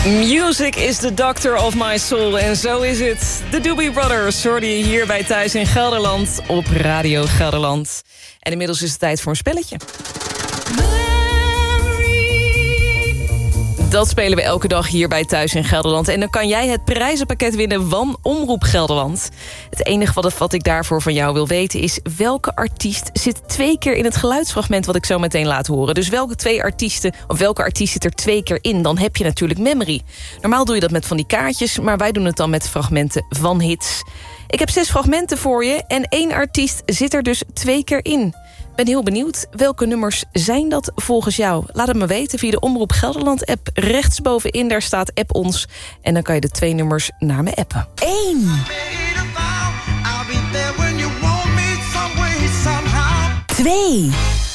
Music is the doctor of my soul. En zo is het. De Doobie Brothers hoorde je hier bij Thuis in Gelderland op Radio Gelderland. En inmiddels is het tijd voor een spelletje. Dat spelen we elke dag hier bij Thuis in Gelderland. En dan kan jij het prijzenpakket winnen van Omroep Gelderland. Het enige wat ik daarvoor van jou wil weten is... welke artiest zit 2 keer in het geluidsfragment wat ik zo meteen laat horen. Dus welke artiest zit er 2 keer in? Dan heb je natuurlijk memory. Normaal doe je dat met van die kaartjes... maar wij doen het dan met fragmenten van hits. Ik heb 6 fragmenten voor je en 1 artiest zit er dus 2 keer in. Ik ben heel benieuwd. Welke nummers zijn dat volgens jou? Laat het me weten via de Omroep Gelderland-app. Rechtsbovenin, daar staat app ons. En dan kan je de 2 nummers naar me appen. 1. 2.